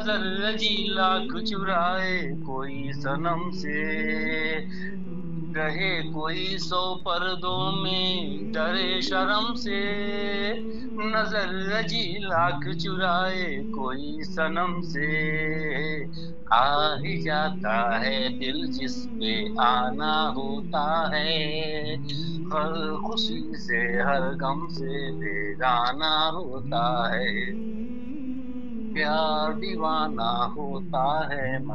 नजर रजी लाख चुराए कोई सनम से, रहे कोई 100 पर्दों में डरे शर्म से। नजर रजी लाख चुराए कोई सनम से, आ ही जाता है दिल जिस पे आना होता है। हर खुशी से हर गम से बेगाना होता है, प्यार दीवाना होता है।